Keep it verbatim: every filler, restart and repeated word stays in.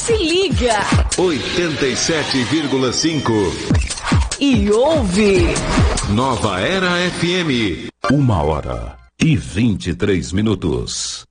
Se liga. oitenta e sete vírgula cinco. E ouve. Nova Era F M. Uma hora e vinte e três minutos.